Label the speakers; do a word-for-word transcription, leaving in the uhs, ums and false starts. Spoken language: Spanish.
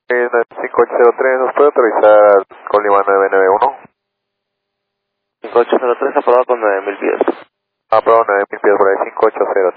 Speaker 1: Eh, cinco ocho cero tres, ¿nos puede autorizar con Lima nueve nueve uno?
Speaker 2: cinco ocho cero tres aprobado con nueve mil pies.
Speaker 1: Aprobado nueve mil pies por ahí, cinco ocho cero